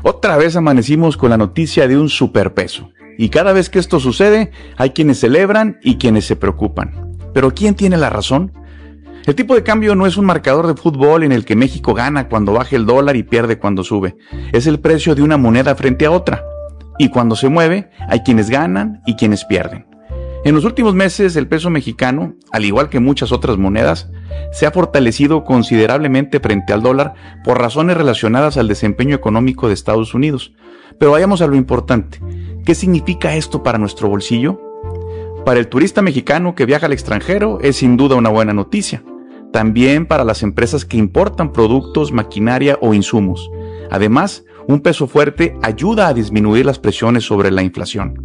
Otra vez amanecimos con la noticia de un superpeso. Y cada vez que esto sucede, hay quienes celebran y quienes se preocupan. ¿Pero quién tiene la razón? El tipo de cambio no es un marcador de fútbol en el que México gana cuando baja el dólar y pierde cuando sube. Es el precio de una moneda frente a otra. Y cuando se mueve, hay quienes ganan y quienes pierden. En los últimos meses, el peso mexicano, al igual que muchas otras monedas, se ha fortalecido considerablemente frente al dólar por razones relacionadas al desempeño económico de Estados Unidos. Pero vayamos a lo importante. ¿Qué significa esto para nuestro bolsillo? Para el turista mexicano que viaja al extranjero es sin duda una buena noticia. También para las empresas que importan productos, maquinaria o insumos. Además, un peso fuerte ayuda a disminuir las presiones sobre la inflación.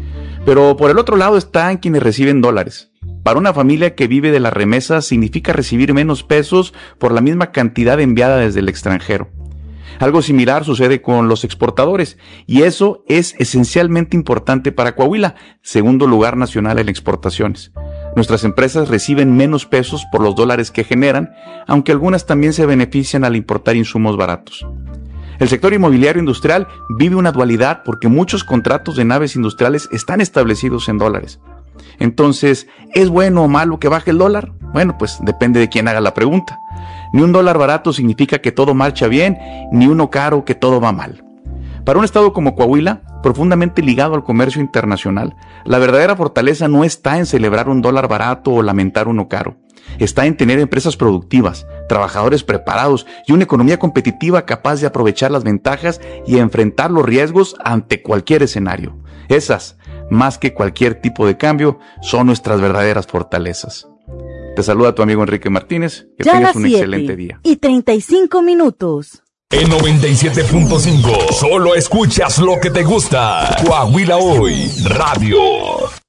Pero por el otro lado están quienes reciben dólares. Para una familia que vive de las remesas significa recibir menos pesos por la misma cantidad enviada desde el extranjero. Algo similar sucede con los exportadores, y eso es esencialmente importante para Coahuila, segundo lugar nacional en exportaciones. Nuestras empresas reciben menos pesos por los dólares que generan, aunque algunas también se benefician al importar insumos baratos. El sector inmobiliario industrial vive una dualidad porque muchos contratos de naves industriales están establecidos en dólares. Entonces, ¿es bueno o malo que baje el dólar? Bueno, pues depende de quién haga la pregunta. Ni un dólar barato significa que todo marcha bien, ni uno caro que todo va mal. Para un estado como Coahuila, profundamente ligado al comercio internacional, la verdadera fortaleza no está en celebrar un dólar barato o lamentar uno caro. Está en tener empresas productivas, trabajadores preparados y una economía competitiva capaz de aprovechar las ventajas y enfrentar los riesgos ante cualquier escenario. Esas, más que cualquier tipo de cambio, son nuestras verdaderas fortalezas. Te saluda tu amigo Enrique Martínez. Que tengas un excelente día. Y 35 minutos. En 97.5, solo escuchas lo que te gusta. Coahuila Hoy Radio.